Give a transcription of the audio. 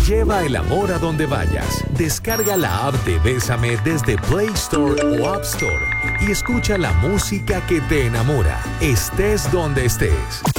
Lleva el amor a donde vayas. Descarga la app de Bésame desde Play Store o App Store y escucha la música que te enamora, estés donde estés.